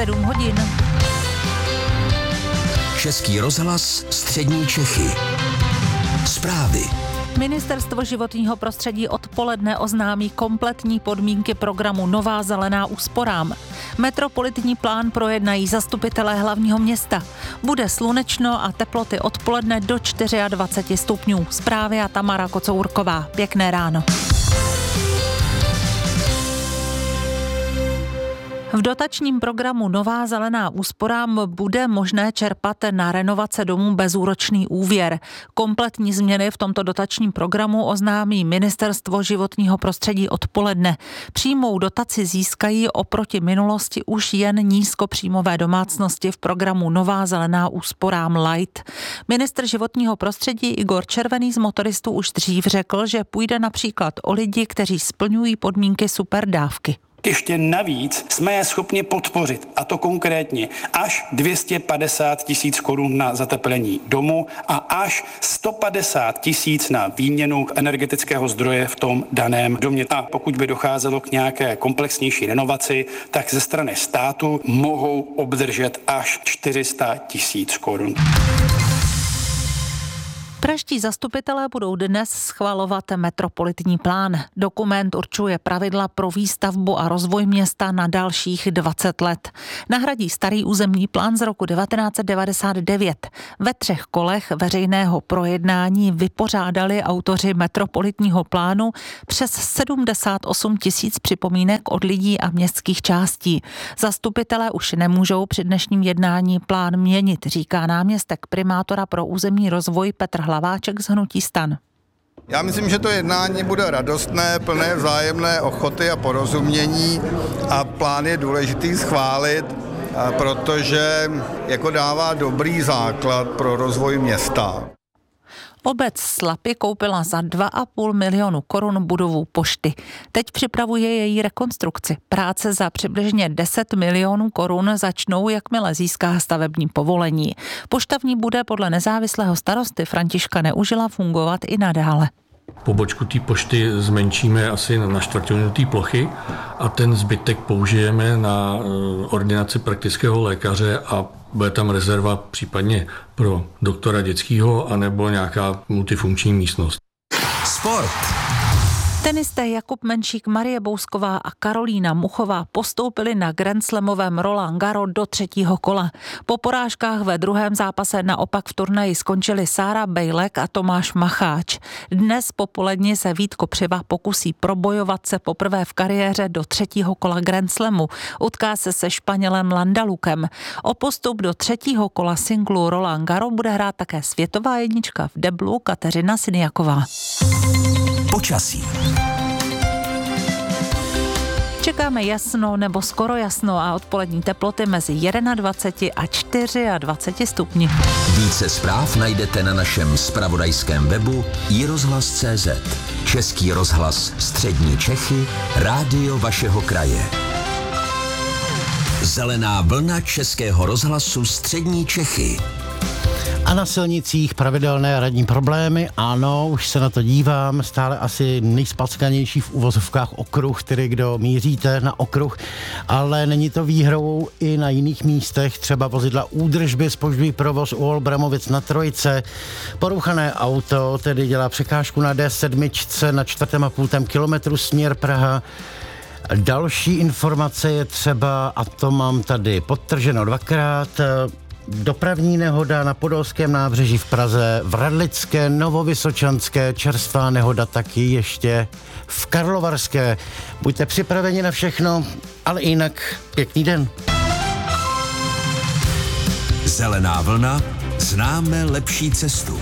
7 hodin. Český rozhlas Střední Čechy. Zprávy. Ministerstvo životního prostředí odpoledne oznámí kompletní podmínky programu Nová zelená úsporám. Metropolitní plán projednají zastupitelé hlavního města. Bude slunečno a teploty odpoledne do 24 stupňů. Zprávy a Tamara Kocourková. Pěkné ráno. V dotačním programu Nová zelená úsporám bude možné čerpat na renovace domů bezúročný úvěr. Kompletní změny v tomto dotačním programu oznámí Ministerstvo životního prostředí odpoledne. Přímou dotaci získají oproti minulosti už jen nízkopříjmové domácnosti v programu Nová zelená úsporám Light. Ministr životního prostředí Igor Červený z motoristů už dřív řekl, že půjde například o lidi, kteří splňují podmínky superdávky. Ještě navíc jsme je schopni podpořit, a to konkrétně až 250 000 korun na zateplení domu a až 150 000 na výměnu energetického zdroje v tom daném domě. A pokud by docházelo k nějaké komplexnější renovaci, tak ze strany státu mohou obdržet až 400 000 korun. Pražští zastupitelé budou dnes schvalovat metropolitní plán. Dokument určuje pravidla pro výstavbu a rozvoj města na dalších 20 let. Nahradí starý územní plán z roku 1999. Ve 3 kolech veřejného projednání vypořádali autoři metropolitního plánu přes 78 000 připomínek od lidí a městských částí. Zastupitelé už nemůžou při dnešním jednání plán měnit, říká náměstek primátora pro územní rozvoj Petr Hlaváček z hnutí STAN. Já myslím, že to jednání bude radostné, plné vzájemné ochoty a porozumění a plán je důležitý schválit, protože jako dává dobrý základ pro rozvoj města. Obec Slapy koupila za 2,5 milionu korun budovu pošty. Teď připravuje její rekonstrukci. Práce za přibližně 10 milionů korun začnou, jakmile získá stavební povolení. Pošta v ní bude podle nezávislého starosty Františka Neužila fungovat i nadále. Pobočku té pošty zmenšíme asi na 1/4 té plochy a ten zbytek použijeme na ordinaci praktického lékaře a bude tam rezerva případně pro doktora dětského anebo nějaká multifunkční místnost. Sport. Tenisté Jakub Menšík, Marie Bousková a Karolína Muchová postoupili na grandslamovém Roland Garros do 3. kola. Po porážkách ve druhém zápase naopak v turnaji skončili Sára Bejlek a Tomáš Macháč. Dnes popoledni se Vít Kopřiva pokusí probojovat se poprvé v kariéře do 3. kola grandslamu. Utká se se Španělem Landalukem. O postup do 3. kola singlu Roland Garros bude hrát také světová jednička v deblu Kateřina Siniaková. Počasí. Čekáme jasno nebo skoro jasno a odpolední teploty mezi 21 a 24 stupni. Více zpráv najdete na našem zpravodajském webu iRozhlas.cz. Český rozhlas Střední Čechy, rádio vašeho kraje. Zelená vlna Českého rozhlasu Střední Čechy. A na silnicích pravidelné radní problémy, ano, už se na to dívám, stále asi nejspackanější v uvozovkách okruh, tedy kdo míříte na okruh, ale není to výhrou i na jiných místech, třeba vozidla údržby, zpožděný provoz u Olbramovic na Trojce, poruchané auto, tedy dělá překážku na D7 na 4,5 kilometru směr Praha. Další informace je třeba, a to mám tady podtrženo 2krát, dopravní nehoda na Podolském nábřeží v Praze, v Radlické, Novovysočanské, čerstvá nehoda taky ještě v Karlovarské. Buďte připraveni na všechno, ale jinak pěkný den. Zelená vlna, známe lepší cestu.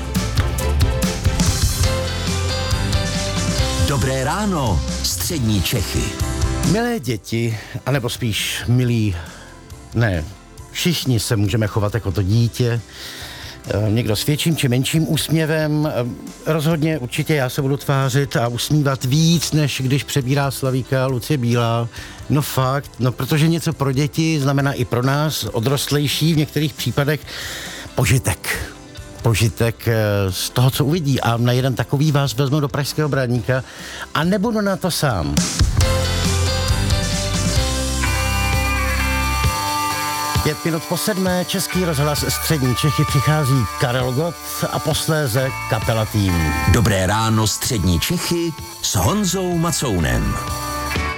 Dobré ráno, Střední Čechy. Milé děti, anebo spíš všichni se můžeme chovat jako to dítě, někdo s větším či menším úsměvem. Rozhodně určitě já se budu tvářit a usmívat víc, než když přebírá Slavíka Lucie Bílá. No fakt, protože něco pro děti znamená i pro nás, odrostlejší v některých případech, požitek z toho, co uvidí. A na jeden takový vás vezmu do Pražského Brádníka a nebudu na to sám. 5 minut po 7. Český rozhlas Střední Čechy, přichází Karel Gott a posléze Kapela Tým. Dobré ráno Střední Čechy s Honzou Macounem.